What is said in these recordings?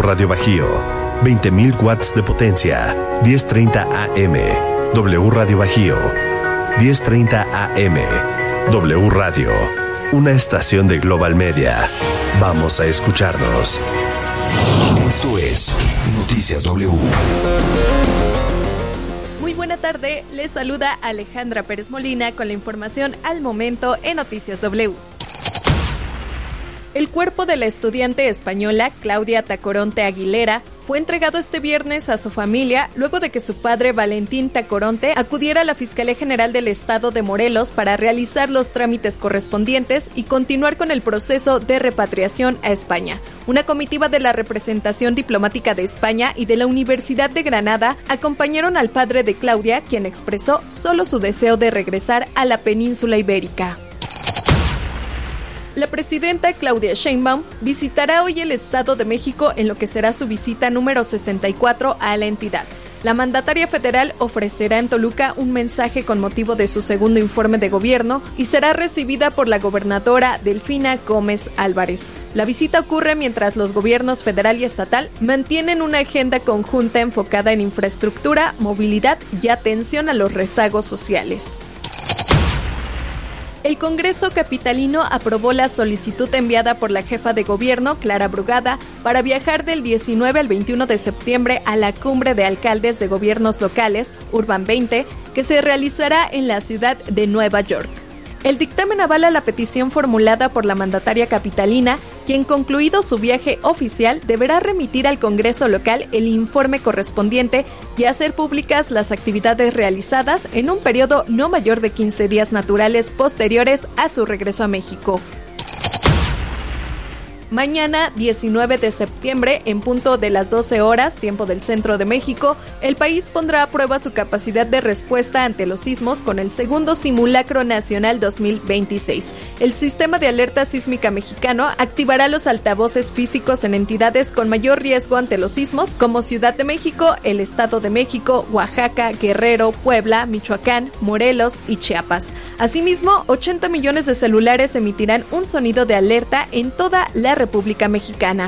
Radio Bajío, 20.000 watts de potencia, 10:30 AM. W Radio Bajío, 10:30 AM. W Radio, una estación de Global Media. Vamos a escucharnos. Esto es Noticias W. Muy buena tarde, les saluda Alejandra Pérez Molina con la información al momento en Noticias W. El cuerpo de la estudiante española Claudia Tacoronte Aguilera fue entregado este viernes a su familia luego de que su padre Valentín Tacoronte acudiera a la Fiscalía General del Estado de Morelos para realizar los trámites correspondientes y continuar con el proceso de repatriación a España. Una comitiva de la representación diplomática de España y de la Universidad de Granada acompañaron al padre de Claudia, quien expresó solo su deseo de regresar a la península ibérica. La presidenta Claudia Sheinbaum visitará hoy el Estado de México en lo que será su visita número 64 a la entidad. La mandataria federal ofrecerá en Toluca un mensaje con motivo de su segundo informe de gobierno y será recibida por la gobernadora Delfina Gómez Álvarez. La visita ocurre mientras los gobiernos federal y estatal mantienen una agenda conjunta enfocada en infraestructura, movilidad y atención a los rezagos sociales. El Congreso capitalino aprobó la solicitud enviada por la jefa de gobierno, Clara Brugada, para viajar del 19 al 21 de septiembre a la Cumbre de Alcaldes de Gobiernos Locales, Urban 20, que se realizará en la ciudad de Nueva York. El dictamen avala la petición formulada por la mandataria capitalina, quien, concluido su viaje oficial, deberá remitir al Congreso local el informe correspondiente y hacer públicas las actividades realizadas en un periodo no mayor de 15 días naturales posteriores a su regreso a México. Mañana, 19 de septiembre, en punto de las 12 horas, tiempo del centro de México, el país pondrá a prueba su capacidad de respuesta ante los sismos con el segundo Simulacro Nacional 2026. El Sistema de Alerta Sísmica Mexicano activará los altavoces físicos en entidades con mayor riesgo ante los sismos, como Ciudad de México, el Estado de México, Oaxaca, Guerrero, Puebla, Michoacán, Morelos y Chiapas. Asimismo, 80 millones de celulares emitirán un sonido de alerta en toda la República Mexicana.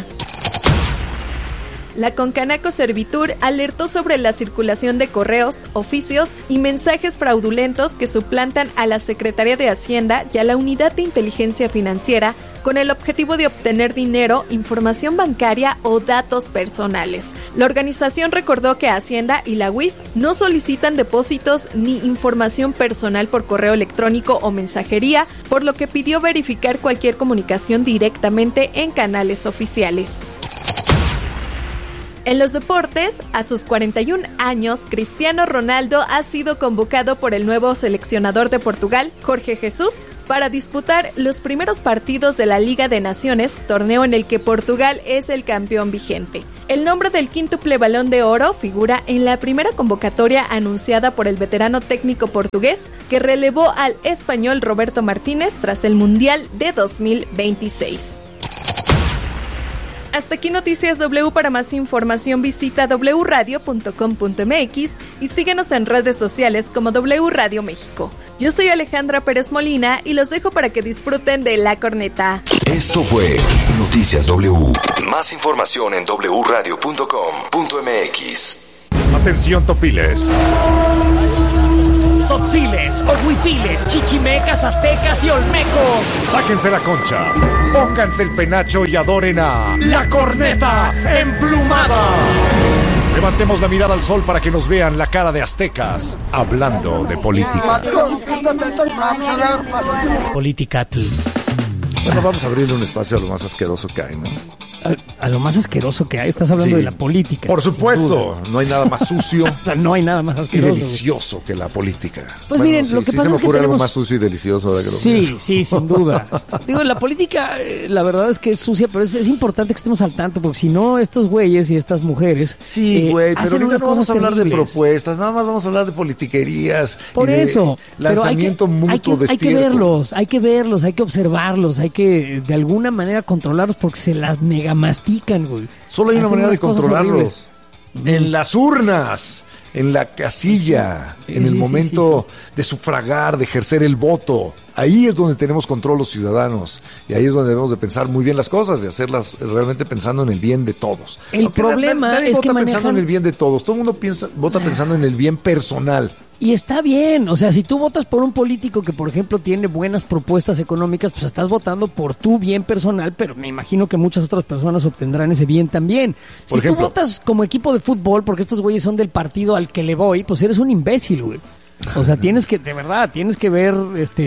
La Concanaco Servitur alertó sobre la circulación de correos, oficios y mensajes fraudulentos que suplantan a la Secretaría de Hacienda y a la Unidad de Inteligencia Financiera con el objetivo de obtener dinero, información bancaria o datos personales. La organización recordó que Hacienda y la UIF no solicitan depósitos ni información personal por correo electrónico o mensajería, por lo que pidió verificar cualquier comunicación directamente en canales oficiales. En los deportes, a sus 41 años, Cristiano Ronaldo ha sido convocado por el nuevo seleccionador de Portugal, Jorge Jesús, para disputar los primeros partidos de la Liga de Naciones, torneo en el que Portugal es el campeón vigente. El nombre del quíntuple Balón de Oro figura en la primera convocatoria anunciada por el veterano técnico portugués, que relevó al español Roberto Martínez tras el Mundial de 2026. Hasta aquí Noticias W. Para más información visita wradio.com.mx y síguenos en redes sociales como W Radio México. Yo soy Alejandra Pérez Molina y los dejo para que disfruten de La Corneta. Esto fue Noticias W. Más información en wradio.com.mx. Atención, topiles. Tzotziles, ohuipiles, chichimecas, aztecas y olmecos. Sáquense la concha, pónganse el penacho y adoren a La Corneta Emplumada. Levantemos la mirada al sol para que nos vean la cara de aztecas hablando de política. Politicatl. Bueno, vamos a abrirle un espacio a lo más asqueroso que hay, ¿no? A lo más asqueroso que hay, estás hablando de la política. Por supuesto, no hay nada más sucio. O sea, no hay nada más Y asqueroso. delicioso que la política. Pues bueno, miren, sí, lo que sí pasa se me es que ocurre algo tenemos... más sucio y delicioso. De que lo Sí, pienso. sí, sin duda. Digo, la política, la verdad es que es sucia, pero es importante que estemos al tanto, porque si no, estos güeyes y estas mujeres Sí, güey, pero hacen ahorita unas no vamos cosas a hablar de terribles. propuestas, nada más vamos a hablar de politiquerías. Por y de eso, pero lanzamiento mutuo hay que verlos, hay que observarlos, hay que de alguna manera controlarlos porque se las mega mastican, güey. Solo hay una Hacen manera de unas cosas controlarlos. En las urnas. en la casilla, en el momento de sufragar, de ejercer el voto. Ahí es donde tenemos control los ciudadanos, y ahí es donde debemos de pensar muy bien las cosas, de hacerlas realmente pensando en el bien de todos. El problema nadie es vota que pensando en el bien de todos, todo el mundo vota pensando en el bien personal. Y está bien, o sea, si tú votas por un político que, por ejemplo, tiene buenas propuestas económicas, pues estás votando por tu bien personal, pero me imagino que muchas otras personas obtendrán ese bien también. Si tú votas como equipo de fútbol, porque estos güeyes son del partido al que le voy, pues eres un imbécil, güey. O sea, tienes que, de verdad, tienes que ver...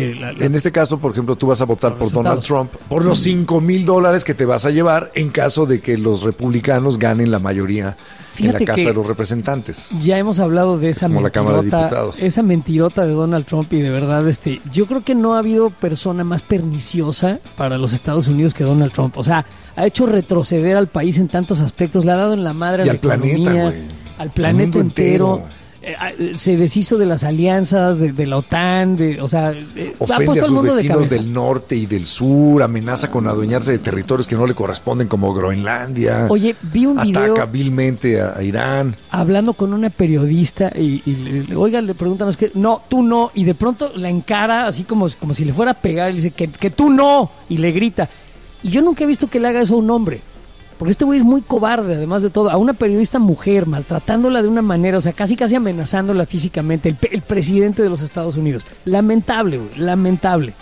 En este caso, por ejemplo, tú vas a votar por Donald Trump por los $5,000 que te vas a llevar en caso de que los republicanos ganen la mayoría en la Casa de los Representantes. Ya hemos hablado de esa como la Cámara de Diputados. Esa mentirota de Donald Trump, y de verdad, yo creo que no ha habido persona más perniciosa para los Estados Unidos que Donald Trump. O sea, ha hecho retroceder al país en tantos aspectos, le ha dado en la madre a la economía, al planeta entero. Se deshizo de las alianzas de la OTAN, ofende a sus vecinos del norte y del sur, amenaza con adueñarse de territorios que no le corresponden como Groenlandia. Oye, vi un video, ataca vilmente a Irán. Hablando con una periodista y le preguntan, no, tú no, y de pronto la encara así como si le fuera a pegar, y le dice que tú no, y le grita. Y yo nunca he visto que le haga eso a un hombre. Porque este güey es muy cobarde, además de todo. A una periodista mujer, maltratándola de una manera, o sea, casi amenazándola físicamente, el presidente de los Estados Unidos. Lamentable, güey, lamentable.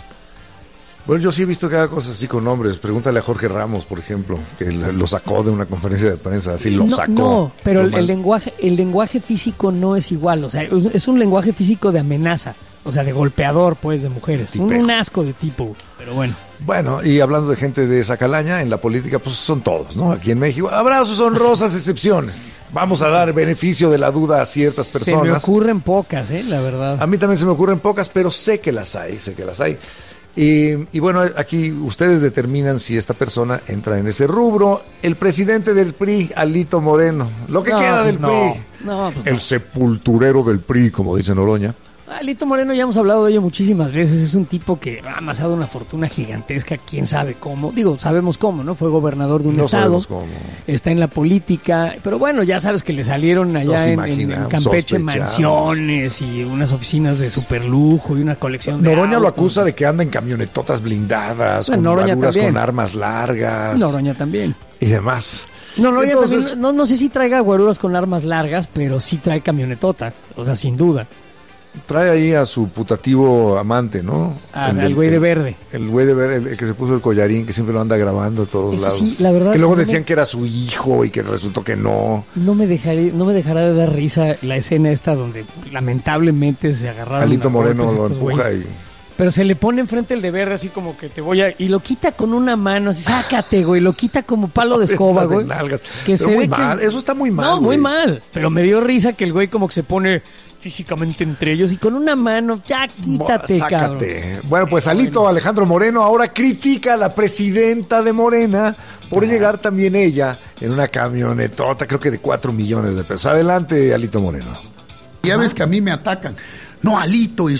Bueno, yo sí he visto que haga cosas así con hombres. Pregúntale a Jorge Ramos, por ejemplo, que lo sacó de una conferencia de prensa, así lo sacó. No, pero el lenguaje físico no es igual, o sea, es un lenguaje físico de amenaza. O sea, de golpeador, pues, de mujeres. Un asco de tipo, pero bueno. Bueno, y hablando de gente de esa calaña, en la política, pues son todos, ¿no? Aquí en México habrá sus honrosas excepciones. Vamos a dar beneficio de la duda a ciertas personas. Se me ocurren pocas, la verdad. A mí también se me ocurren pocas, pero sé que las hay. Y bueno, aquí ustedes determinan si esta persona entra en ese rubro. El presidente del PRI, Alito Moreno. Lo que queda del PRI. El sepulturero del PRI, como dice Noroña. Alito Moreno, ya hemos hablado de ello muchísimas veces. Es un tipo que ha amasado una fortuna gigantesca, quién sabe cómo. Digo, sabemos cómo, ¿no? Fue gobernador de un estado, está en la política, pero bueno, ya sabes que le salieron allá en Campeche mansiones y unas oficinas de superlujo y una colección de Noroña autos. Lo acusa de que anda en camionetotas blindadas, con armaduras con armas largas. Noroña también. Y demás. Noroña también, no sé si traiga guaruras con armas largas, pero sí trae camionetota, o sea, sin duda. Trae ahí a su putativo amante, ¿no? El güey de verde. El güey de verde, el que se puso el collarín, que siempre lo anda grabando a todos lados. Sí, la verdad. Que luego decían que era su hijo y que resultó que no. No me dejará de dar risa la escena esta donde lamentablemente se agarraron. Alito Moreno lo empuja pero se le pone enfrente el de verde así como que y lo quita con una mano, así, sácate, güey, lo quita como palo de escoba, güey. Que se ve mal, eso está muy mal. No, muy mal, pero me dio risa que el güey como que se pone físicamente entre ellos y con una mano, ya quítate, cabrón. Bueno, pues Alito Alejandro Moreno ahora critica a la presidenta de Morena por llegar también ella en una camionetota, creo que de 4 millones de pesos. Adelante, Alito Moreno. Ya ves que a mí me atacan. No, Alito,